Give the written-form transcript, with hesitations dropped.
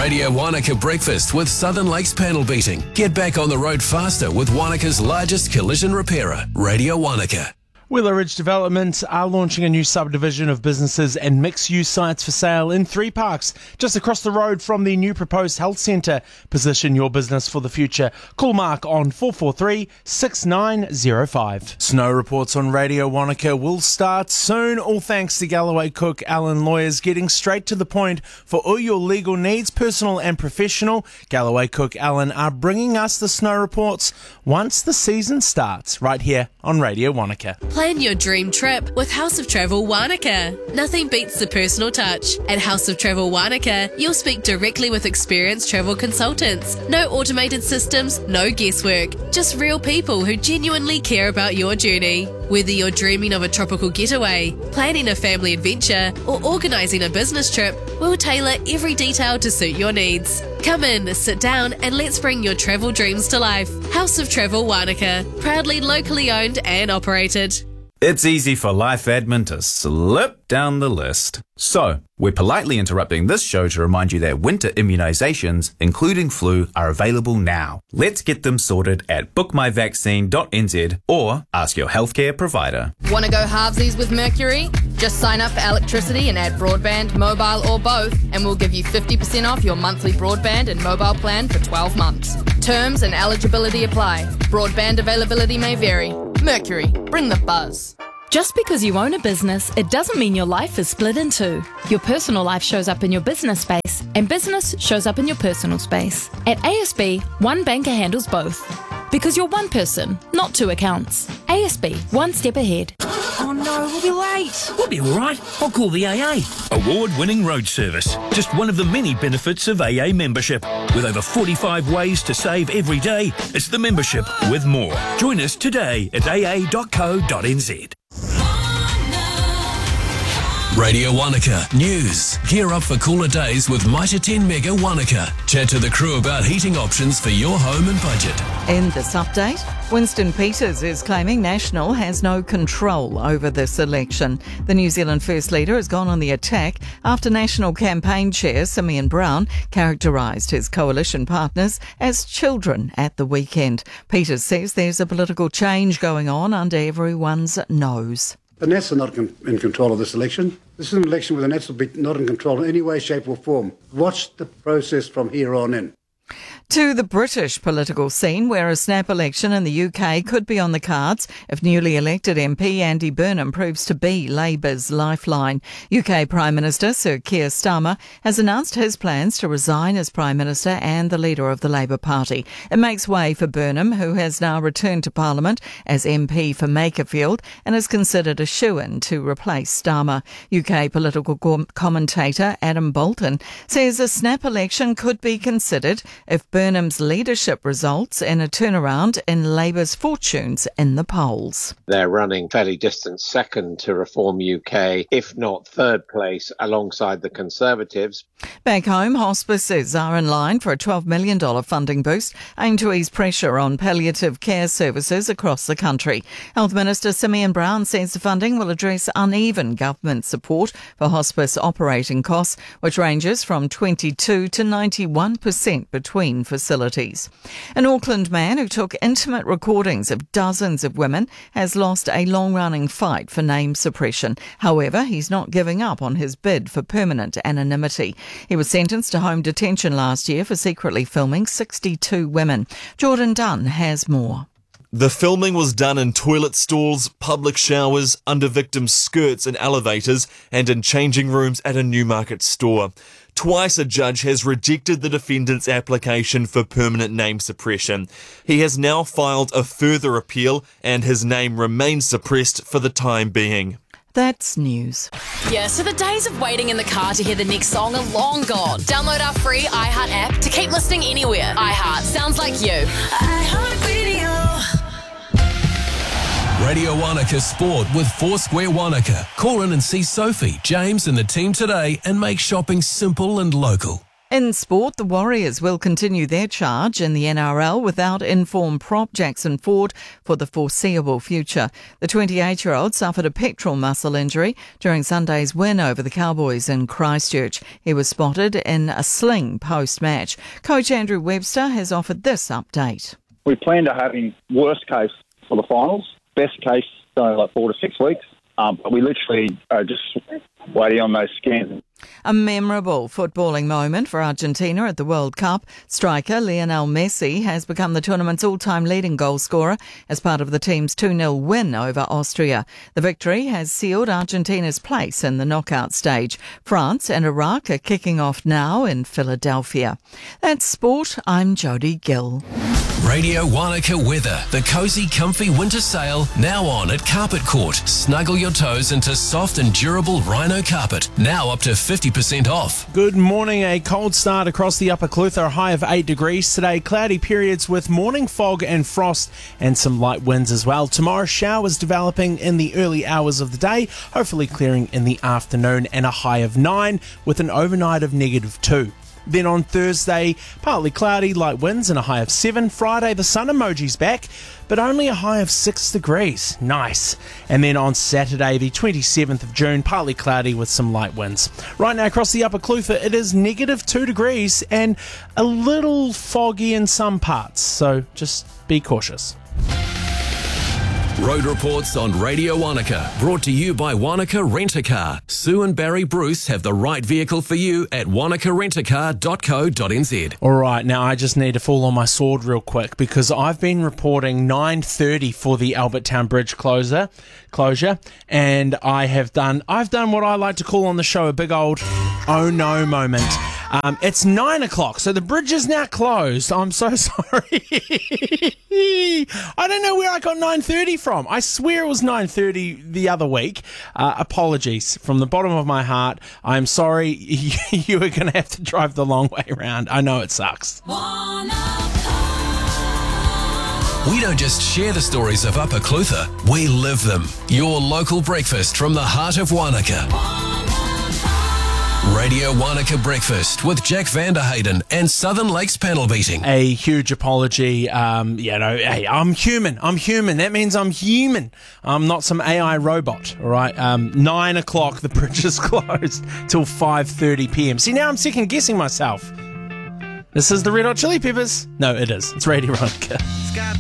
Radio Wanaka Breakfast with Southern Lakes Panel Beating. Get back on the road faster with Wanaka's largest collision repairer, Radio Wanaka. Wheeler Ridge Development are launching a new subdivision of businesses and mixed-use sites for sale in 3 parks just across the road from the new proposed health centre. Position your business for the future. Call Mark on 443-6905. Snow reports on Radio Wanaka will start soon, all thanks to Galloway Cook Allen Lawyers, getting straight to the point for all your legal needs, personal and professional. Galloway Cook Allen are bringing us the snow reports once the season starts, right here on Radio Wanaka. Plan your dream trip with House of Travel Wanaka. Nothing beats the personal touch. At House of Travel Wanaka, you'll speak directly with experienced travel consultants. No automated systems, no guesswork. Just real people who genuinely care about your journey. Whether you're dreaming of a tropical getaway, planning a family adventure, or organising a business trip, we'll tailor every detail to suit your needs. Come in, sit down, and let's bring your travel dreams to life. House of Travel Wanaka, proudly locally owned and operated. It's easy for life admin to slip down the list. So, we're politely interrupting this show to remind you that winter immunisations, including flu, are available now. Let's get them sorted at bookmyvaccine.nz or ask your healthcare provider. Want to go halvesies with Mercury? Just sign up for electricity and add broadband, mobile or both, and we'll give you 50% off your monthly broadband and mobile plan for 12 months. Terms and eligibility apply. Broadband availability may vary. Mercury, bring the buzz. Just because you own a business, it doesn't mean your life is split in two. Your personal life shows up in your business space, and business shows up in your personal space. At ASB, one banker handles both. Because you're one person, not 2 accounts. ASB, one step ahead. Oh no, we'll be late. We'll be all right. I'll call the AA. Award-winning road service. Just one of the many benefits of AA membership. With over 45 ways to save every day, it's the membership with more. Join us today at aa.co.nz. Radio Wanaka News. Gear up for cooler days with Mitre 10 Mega Wanaka. Chat to the crew about heating options for your home and budget. In this update, Winston Peters is claiming National has no control over this election. The New Zealand First Leader has gone on the attack after National Campaign Chair Simeon Brown characterised his coalition partners as children at the weekend. Peters says there's a political change going on under everyone's nose. The Nats are not in control of this election. This is an election where the Nats will be not in control in any way, shape or form. Watch the process from here on in. To the British political scene, where a snap election in the UK could be on the cards if newly elected MP Andy Burnham proves to be Labour's lifeline. UK Prime Minister Sir Keir Starmer has announced his plans to resign as Prime Minister and the leader of the Labour Party. It makes way for Burnham, who has now returned to Parliament as MP for Makerfield and is considered a shoo-in to replace Starmer. UK political commentator Adam Bolton says a snap election could be considered if Burnham's leadership results in a turnaround in Labour's fortunes in the polls. They're running fairly distant second to Reform UK, if not third place, alongside the Conservatives. Back home, hospices are in line for a $12 million funding boost aimed to ease pressure on palliative care services across the country. Health Minister Simeon Brown says the funding will address uneven government support for hospice operating costs, which ranges from 22 to 91% between facilities. An Auckland man who took intimate recordings of dozens of women has lost a long-running fight for name suppression. However, he's not giving up on his bid for permanent anonymity. He was sentenced to home detention last year for secretly filming 62 women. Jordan Dunn has more. The filming was done in toilet stalls, public showers, under victims' skirts in elevators, and in changing rooms at a Newmarket store. Twice a judge has rejected the defendant's application for permanent name suppression. He has now filed a further appeal, and his name remains suppressed for the time being. That's news. Yeah, so the days of waiting in the car to hear the next song are long gone. Download our free iHeart app to keep listening anywhere. iHeart sounds like you. iHeart Radio. Radio Wanaka Sport with Foursquare Wanaka. Call in and see Sophie, James and the team today and make shopping simple and local. In sport, the Warriors will continue their charge in the NRL without informed prop Jackson Ford for the foreseeable future. The 28-year-old suffered a pectoral muscle injury during Sunday's win over the Cowboys in Christchurch. He was spotted in a sling post-match. Coach Andrew Webster has offered this update. We plan to have him worst case for the finals, best case like 4 to 6 weeks. But we literally are just waiting on those scans. A memorable footballing moment for Argentina at the World Cup. Striker Lionel Messi has become the tournament's all-time leading goal scorer as part of the team's 2-0 win over Austria. The victory has sealed Argentina's place in the knockout stage. France and Iraq are kicking off now in Philadelphia. That's sport. I'm Jodie Gill. Radio Wanaka weather. The cosy, comfy winter sale now on at Carpet Court. Snuggle your toes into soft and durable Rhino carpet. Now up to 50% off. Good morning. A cold start across the Upper Clutha, a high of 8 degrees today. Cloudy periods with morning fog and frost and some light winds as well. Tomorrow, showers developing in the early hours of the day, hopefully clearing in the afternoon, and a high of 9 with an overnight of -2. Then on Thursday, partly cloudy, light winds and a high of 7. Friday, the sun emoji's back, but only a high of 6 degrees. Nice. And then on Saturday, the 27th of June, partly cloudy with some light winds. Right now across the Upper Clutha, it is -2 degrees and a little foggy in some parts, so just be cautious. Road reports on Radio Wanaka, brought to you by Wanaka Rent-A-Car. Sue and Barry Bruce have the right vehicle for you at wanakarentacar.co.nz. All right, now I just need to fall on my sword real quick because I've been reporting 9:30 for the Albert Town Bridge closure, and I've done what I like to call on the show a big old oh no moment. It's 9 o'clock, so the bridge is now closed. I'm so sorry. I don't know where I got 9:30 from. I swear it was 9:30 the other week. Apologies from the bottom of my heart. I'm sorry. You are going to have to drive the long way around. I know it sucks. We don't just share the stories of Upper Clutha, we live them. Your local breakfast from the heart of Wanaka. Radio Wanaka Breakfast with Jack Vanderhayden and Southern Lakes Panel Beating. A huge apology. Hey, I'm human. That means I'm human. I'm not some AI robot, all right? 9 o'clock, the bridge is closed till 5:30 p.m. See, now I'm second guessing myself. This is the Red Hot Chili Peppers. No, it is. It's Radio Wanaka.